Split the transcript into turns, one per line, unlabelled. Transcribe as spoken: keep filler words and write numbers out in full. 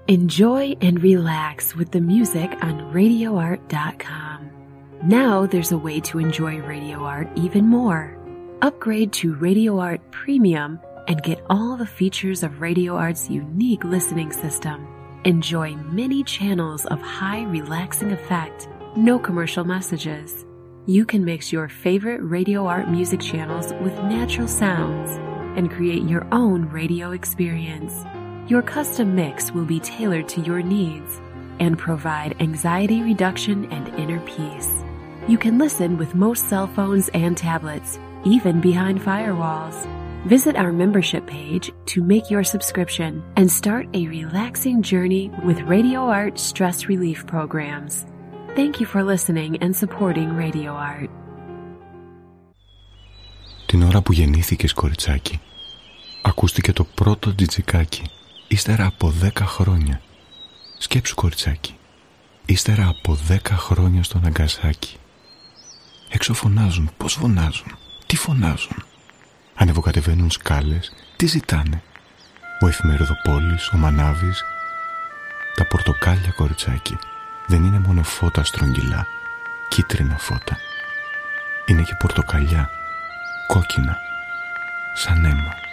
Enjoy and relax with the music on radio art dot com. Now there's a way to enjoy Radio Art even more. Upgrade to Radio Art Premium and get all the features of Radio Art's unique listening system. Enjoy many channels of high relaxing effect, no commercial messages. You can mix your favorite Radio Art music channels with natural sounds and create your own radio experience. Your custom mix will be tailored to your needs and provide anxiety reduction and inner peace. You can listen with most cell phones and tablets, even behind firewalls. Visit our membership page to make your subscription and start a relaxing journey with Radio Art stress relief programs. Thank you for listening and supporting Radio Art.
Την ώρα που γεννήθηκες, κοριτσάκι, ακούστηκε το πρώτο τζιτζικάκι, ύστερα από δέκα χρόνια. Σκέψου, κοριτσάκι, ύστερα από δέκα χρόνια στο Ναγκασάκι. Έξω φωνάζουν, πώς φωνάζουν, τι φωνάζουν. Ανεβοκατεβαίνουν σκάλες, τι ζητάνε. Ο εφημεριδοπόλης, ο Μανάβης. Τα πορτοκάλια, κοριτσάκι, δεν είναι μόνο φώτα στρογγυλά, κίτρινα φώτα. Είναι και πορτοκαλιά, κόκκινα, σαν αίμα.